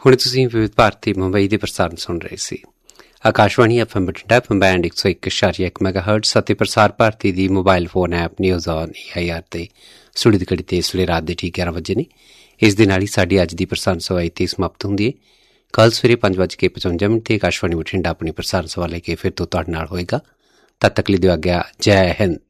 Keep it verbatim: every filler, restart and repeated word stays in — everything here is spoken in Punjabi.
ਹੁਣ ਤੁਸੀਂ ਵਿਵਿਧ ਭਾਰਤੀ ਮੁੰਬਈ ਦੇ ਪ੍ਰਸਾਰਣ ਸੁਣ ਰਹੇ ਸੀ। Akashvani F M Bathinda F M band ਇੱਕ ਸੌ ਇੱਕ ਇਸ਼ਾਰੀਆ ਇੱਕ ਮੈਗਾ ਹਰਟਸ ਅਤੇ ਪ੍ਰਸਾਰ ਭਾਰਤੀ ਦੀ mobile phone app news on A I R ਤੇ ਸੁਣੀ ਦੀ ਘੜੀ ਤੇ ਇਸ ਵੇਲੇ ਰਾਤ ਦੇ ਠੀਕ ਗਿਆਰਾਂ ਵਜੇ ਨੇ। ਇਸ ਦੇ ਨਾਲ ਹੀ ਸਾਡੀ ਅੱਜ ਦੀ ਪ੍ਰਸਾਰਣ ਸੇਵਾ ਇੱਥੇ ਸਮਾਪਤ ਹੁੰਦੀ ਹੈ। ਕੱਲ੍ਹ ਸਵੇਰੇ ਪੰਜ ਵੱਜ ਕੇ ਪਚਵੰਜਾ ਮਿੰਟ ਤੇ ਆਕਾਸ਼ਵਾਣੀ ਬਠਿੰਡਾ ਆਪਣੀ ਪ੍ਰਸਾਰਣ ਸੇਵਾ ਲੈ ਕੇ ਫਿਰ ਤੋਂ ਤੁਹਾਡੇ ਨਾਲ ਹੋਏਗਾ। ਤਦ ਤੱਕ ਲਈ ਦਿਓ ਆਗਿਆ। ਜੈ ਹਿੰਦ।